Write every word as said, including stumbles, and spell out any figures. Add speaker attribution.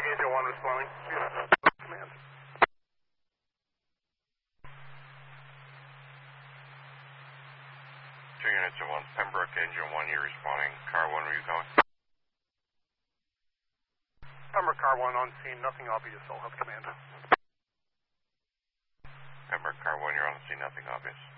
Speaker 1: Angel one responding. Command.
Speaker 2: Two units at one. Pembroke, Angel one, you're responding. Car one, where are you going?
Speaker 1: Pembroke, Car one on scene, nothing obvious, I'll have command.
Speaker 2: Pembroke, Car one, you're on the scene, nothing obvious.